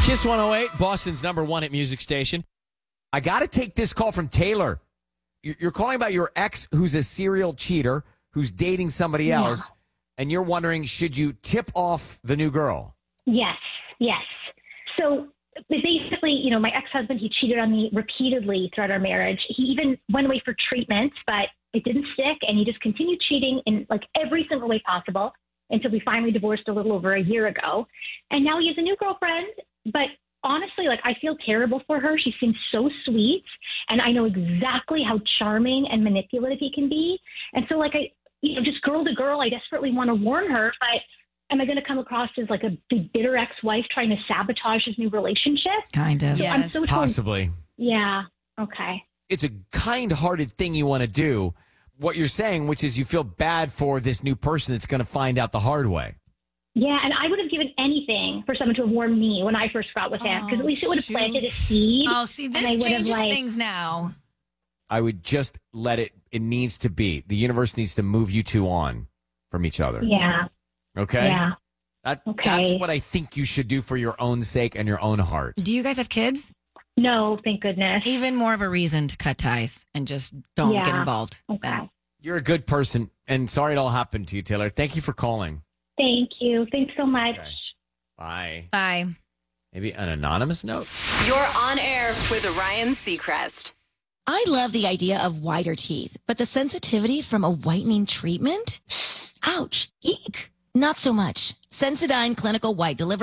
Kiss 108, Boston's #1 hit music station. I got to take this call from Taylor. You're calling about your ex who's a serial cheater, who's dating somebody else, and you're wondering, should you tip off the new girl? Yes. So basically, my ex-husband, he cheated on me repeatedly throughout our marriage. He even went away for treatment, but it didn't stick, and he just continued cheating in like every single way possible until we finally divorced a little over a year ago. And now he has a new girlfriend, but honestly, I feel terrible for her. She seems so sweet, and I know exactly how charming and manipulative he can be. And so, just girl to girl, I desperately want to warn her, but am I going to come across as like a bitter ex-wife trying to sabotage his new relationship? Kind of. So Yes. I'm so Possibly. Yeah. Okay. It's a kind-hearted thing you want to do. What you're saying, which is you feel bad for this new person that's going to find out the hard way. Yeah, and I would have given anything for someone to have warned me when I first got with him, because at least it would have planted a seed. Oh, see, and I this would have, changes things now. I would just let it needs to be. The universe needs to move you two on from each other. Yeah. Okay? Yeah. That's Okay. what I think you should do for your own sake and your own heart. Do you guys have kids? No, thank goodness. Even more of a reason to cut ties and just don't get Yeah. involved. Okay. then. You're a good person, and sorry it all happened to you, Taylor. Thank you for calling. Thank you. Thanks so much. Okay. Bye. Bye. Maybe an anonymous note? You're on air with Ryan Seacrest. I love the idea of whiter teeth, but the sensitivity from a whitening treatment? Ouch. Eek. Not so much. Sensodyne Clinical White delivers